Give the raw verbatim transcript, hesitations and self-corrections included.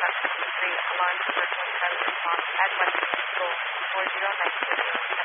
seven three, alarm for twenty-seven response at Western School four zero nine zero seven.